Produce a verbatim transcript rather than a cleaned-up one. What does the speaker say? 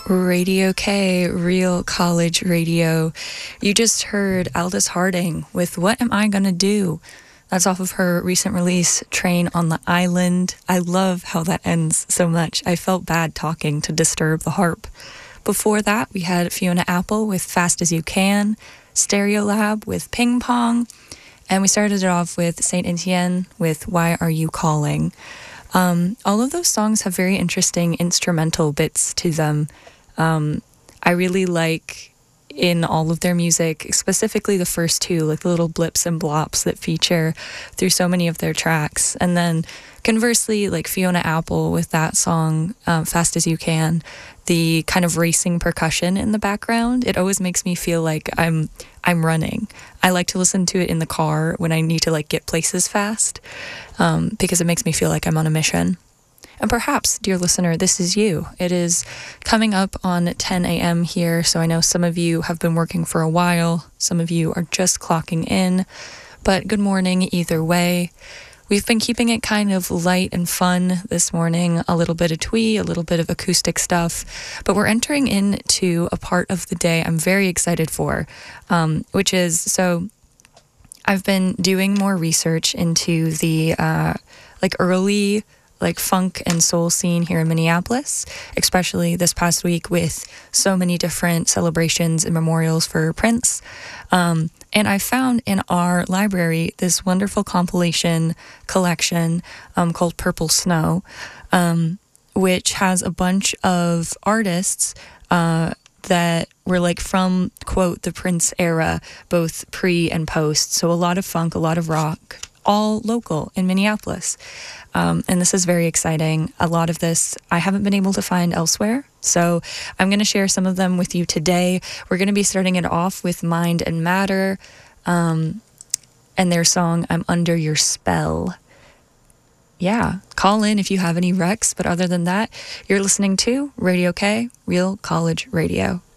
Radio K, Real College Radio. You just heard Aldous Harding with What Am I Gonna Do? That's off of her recent release, Train on the Island. I love how that ends so much. I felt bad talking to disturb the harp. Before that, we had Fiona Apple with Fast As You Can, Stereolab with Ping Pong, and we started it off with Saint Etienne with Why Are You Calling? Um, all of those songs have very interesting instrumental bits to them. Um, I really like in all of their music, specifically the first two, like the little blips and blops that feature through so many of their tracks. And then conversely, like Fiona Apple with that song, um, Fast As You Can, the kind of racing percussion in the background, it always makes me feel like I'm I'm running. I like to listen to it in the car when I need to like get places fast, um, because it makes me feel like I'm on a mission. And perhaps, dear listener, this is you. It is coming up on ten a.m. here, so I know some of you have been working for a while. Some of you are just clocking in, but good morning either way. We've been keeping it kind of light and fun this morning, a little bit of twee, a little bit of acoustic stuff, but we're entering into a part of the day I'm very excited for, um, which is, so I've been doing more research into the uh, like early like funk and soul scene here in Minneapolis, especially this past week with so many different celebrations and memorials for Prince. Um, and I found in our library this wonderful compilation collection um, called Purple Snow, um, which has a bunch of artists uh, that were like from, quote, the Prince era, both pre and post. So a lot of funk, a lot of rock, all local in Minneapolis. Um, and this is very exciting. A lot of this I haven't been able to find elsewhere. So I'm going to share some of them with you today. We're going to be starting it off with Mind and Matter um, and their song, I'm Under Your Spell. Yeah, call in if you have any recs. But other than that, you're listening to Radio K, Real College Radio.